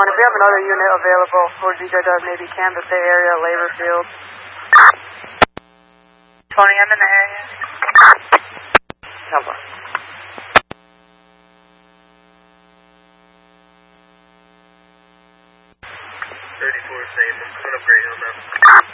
If we have another unit available for DJW, maybe Kansas Bay area, Labor Field. 20, I'm in the area. Number. 34 safe. I'm coming up Grey Hill now.